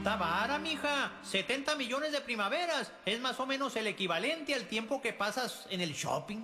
Está vara, mija. 70 millones de primaveras. Es más o menos el equivalente al tiempo que pasas en el shopping.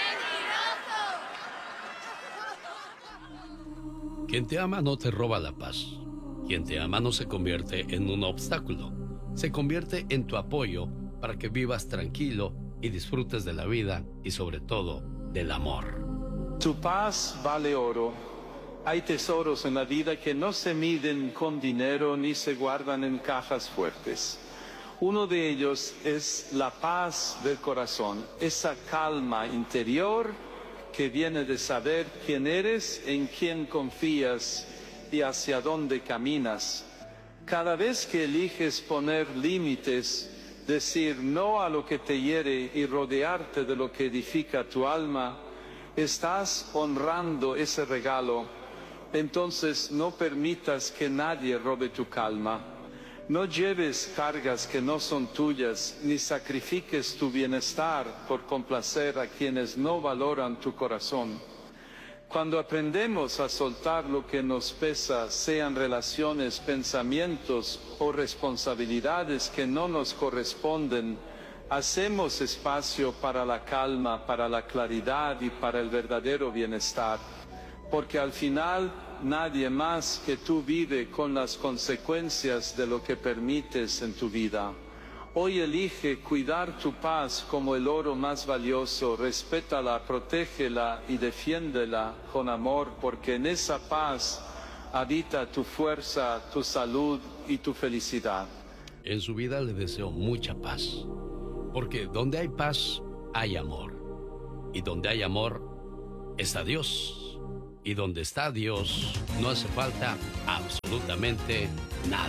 Quien te ama no te roba la paz. Quien te ama no se convierte en un obstáculo. Se convierte en tu apoyo para que vivas tranquilo y disfrutes de la vida y sobre todo del amor. Tu paz vale oro. Hay tesoros en la vida que no se miden con dinero ni se guardan en cajas fuertes. Uno de ellos es la paz del corazón, esa calma interior que viene de saber quién eres, en quién confías y hacia dónde caminas. Cada vez que eliges poner límites, decir no a lo que te hiere y rodearte de lo que edifica tu alma, estás honrando ese regalo. Entonces no permitas que nadie robe tu calma. No lleves cargas que no son tuyas, ni sacrifiques tu bienestar por complacer a quienes no valoran tu corazón. Cuando aprendemos a soltar lo que nos pesa, sean relaciones, pensamientos o responsabilidades que no nos corresponden, hacemos espacio para la calma, para la claridad y para el verdadero bienestar. Porque al final nadie más que tú vive con las consecuencias de lo que permites en tu vida. Hoy elige cuidar tu paz como el oro más valioso, respétala, protégela y defiéndela con amor, porque en esa paz habita tu fuerza, tu salud y tu felicidad. En su vida le deseo mucha paz, porque donde hay paz, hay amor. Y donde hay amor, está Dios. Y donde está Dios, no hace falta absolutamente nada.